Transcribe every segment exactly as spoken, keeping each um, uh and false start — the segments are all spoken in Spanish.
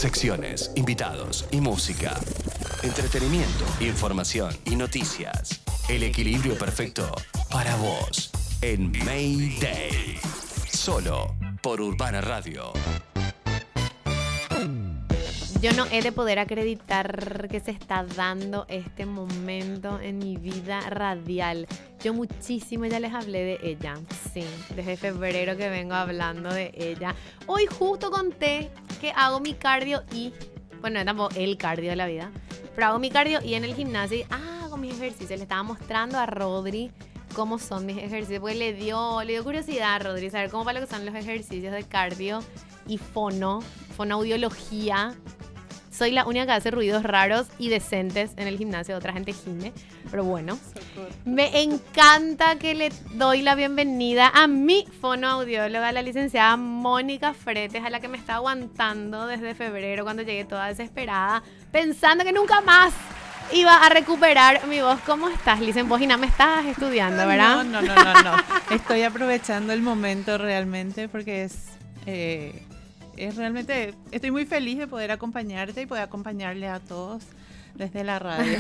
Secciones, invitados y música. Entretenimiento, información y noticias. El equilibrio perfecto para vos en Mayday. Solo por Urbana Radio. Yo no he de poder acreditar que se está dando este momento en mi vida radial. Yo muchísimo ya les hablé de ella. Sí, desde febrero que vengo hablando de ella. Hoy justo conté que hago mi cardio y... Bueno, no tampoco el cardio de la vida. Pero hago mi cardio y en el gimnasio y hago mis ejercicios. Le estaba mostrando a Rodri cómo son mis ejercicios. Porque le dio, le dio curiosidad a Rodri saber cómo para lo que son los ejercicios de cardio y fono, fonoaudiología. Soy la única que hace ruidos raros y decentes en el gimnasio. Otra gente gime. Pero bueno, me encanta que le doy la bienvenida a mi fonoaudióloga, la licenciada Mónica Fretes, a la que me está aguantando desde febrero cuando llegué toda desesperada, pensando que nunca más iba a recuperar mi voz. ¿Cómo estás, Licen? Vos y no me estás estudiando, ¿verdad? No, no, no, no, no. Estoy aprovechando el momento realmente porque es... Eh, Es realmente, estoy muy feliz de poder acompañarte y poder acompañarle a todos desde la radio.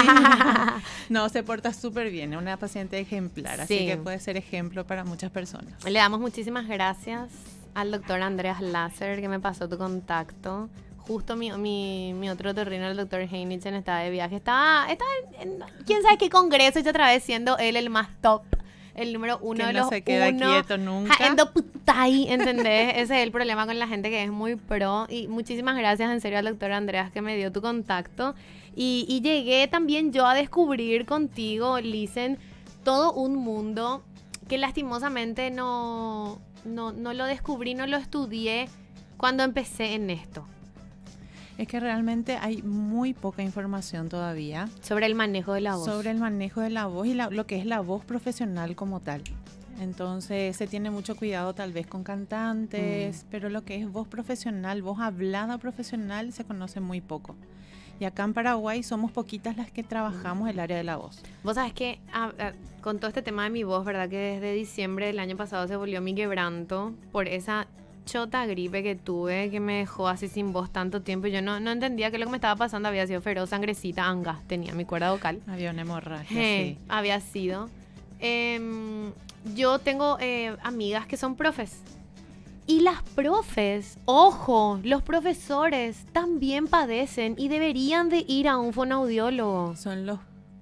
No, se porta súper bien, es una paciente ejemplar, sí. Así que puede ser ejemplo para muchas personas. Le damos muchísimas gracias al doctor Andreas Lasser que me pasó tu contacto. Justo mi, mi, mi otro terreno, el doctor Heinichen, estaba de viaje. Estaba, estaba en, en quién sabe qué congreso, y otra vez siendo él el más top. El número uno que de no los se queda uno, quieto nunca. Putai, ¿entendés? Ese es el problema con la gente que es muy pro. Y muchísimas gracias en serio al doctor Andreas que me dio tu contacto. Y, y llegué también yo a descubrir contigo, Licen, todo un mundo que lastimosamente no, no, no lo descubrí, no lo estudié cuando empecé en esto. Es que realmente hay muy poca información todavía. Sobre el manejo de la voz. Sobre el manejo de la voz y la, lo que es la voz profesional como tal. Entonces se tiene mucho cuidado tal vez con cantantes, mm. pero lo que es voz profesional, voz hablada profesional se conoce muy poco. Y acá en Paraguay somos poquitas las que trabajamos el área de la voz. Vos sabés que ah, ah, con todo este tema de mi voz, ¿verdad? Que desde diciembre del año pasado se volvió mi quebranto por esa... chota gripe que tuve que me dejó así sin voz tanto tiempo. Yo no, no entendía que lo que me estaba pasando había sido feroz, sangrecita, anga, tenía mi cuerda vocal. Había una hemorragia, eh, sí. Había sido. Eh, yo tengo eh, amigas que son profes. Y las profes, ojo, los profesores también padecen y deberían de ir a un fonoaudiólogo. Son los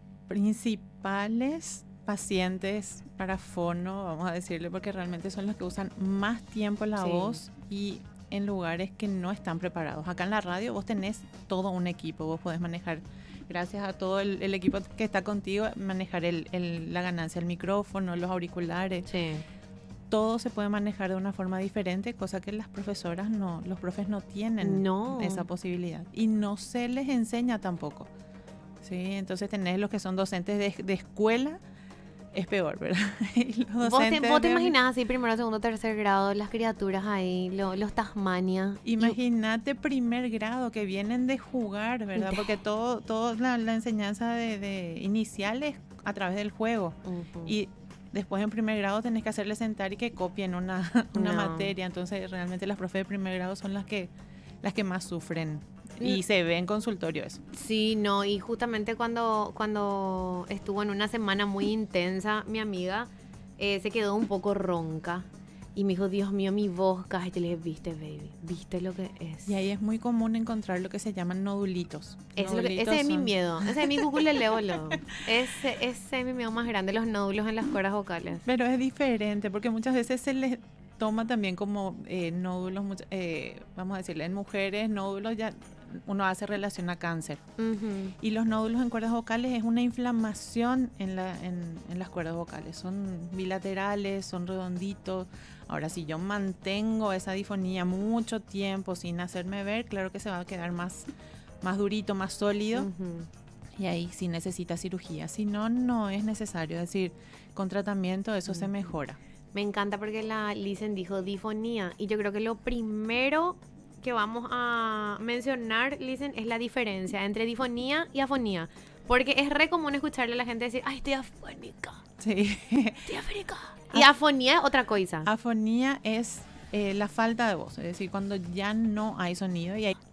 principales pacientes para fono, vamos a decirle, porque realmente son los que usan más tiempo la sí. voz y en lugares que no están preparados. Acá en la radio vos tenés todo un equipo, vos podés manejar, gracias a todo el, el equipo que está contigo, manejar el, el, la ganancia, el micrófono, los auriculares. Sí. Todo se puede manejar de una forma diferente, cosa que las profesoras no, los profes no tienen no. esa posibilidad y no se les enseña tampoco. Sí, entonces tenés los que son docentes de, de escuela. Es peor, ¿verdad? Los ¿Vos te, vos te imaginás así, primero, segundo, tercer grado, las criaturas ahí, lo, los Tasmania? Imagínate y... primer grado, que vienen de jugar, ¿verdad? De... Porque todo, todo la, la enseñanza de, de inicial es a través del juego. Uh-huh. Y después en primer grado tenés que hacerles sentar y que copien una, una no. materia. Entonces, realmente las profes de primer grado son las que, las que más sufren. Y se ve en consultorio eso. Sí, no, y justamente cuando, cuando estuvo en una semana muy intensa, mi amiga eh, se quedó un poco ronca. Y me dijo, Dios mío, mi voz, y te le dije, viste, baby, viste lo que es. Y ahí es muy común encontrar lo que se llaman nodulitos. Eso nodulitos lo que, ese son... es mi miedo, ese es mi ukulele, boludo. Ese, ese es mi miedo más grande, los nódulos en las cuerdas vocales. Pero es diferente, porque muchas veces se les toma también como eh, nódulos, eh, vamos a decirle, en mujeres, nódulos ya... uno hace relación a cáncer. Uh-huh. Y los nódulos en cuerdas vocales es una inflamación en, la, en, en las cuerdas vocales. Son bilaterales, son redonditos. Ahora, si yo mantengo esa difonía mucho tiempo sin hacerme ver, claro que se va a quedar más, más durito, más sólido. Uh-huh. Y ahí sí necesita cirugía. Si no, no es necesario. Es decir, con tratamiento eso uh-huh. se mejora. Me encanta porque la Licen dijo difonía. Y yo creo que lo primero... que vamos a mencionar, Licen, es la diferencia entre difonía y afonía. Porque es re común escucharle a la gente decir, ay, estoy afónica. Sí. Estoy afónica. Y Af- afonía es otra cosa. Afonía es eh, la falta de voz. Es decir, cuando ya no hay sonido y hay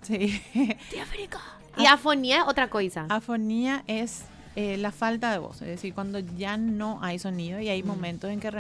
Sí. Diafónico. Y afonía es otra cosa. Afonía es eh, la falta de voz, es decir, cuando ya no hay sonido y hay mm. momentos en que realmente